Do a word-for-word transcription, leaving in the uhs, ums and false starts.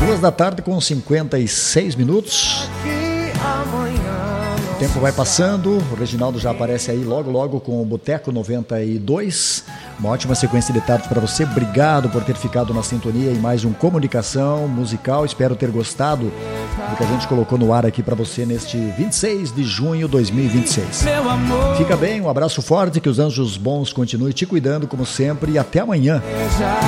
Duas da tarde com cinquenta e seis minutos. O tempo vai passando, o Reginaldo já aparece aí logo logo com o Boteco noventa e dois. Uma ótima sequência de tarde para você. Obrigado por ter ficado na sintonia em mais um Comunicação Musical. Espero ter gostado do que a gente colocou no ar aqui para você neste vinte e seis de junho de dois mil e vinte e seis. Fica bem, um abraço forte, que os anjos bons continuem te cuidando como sempre e até amanhã.